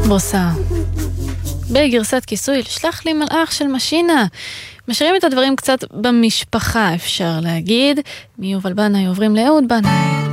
ברברוסה. בגרסת כיסוי לשלח לי מלאך של משינה. משאירים את הדברים קצת במשפחה, אפשר להגיד. מיובל בנאי עוברים לאהוד בנאי.